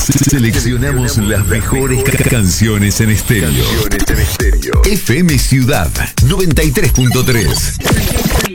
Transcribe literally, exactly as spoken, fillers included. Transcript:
Seleccionamos las mejores ca- canciones en estéreo. F M Ciudad noventa y tres punto tres.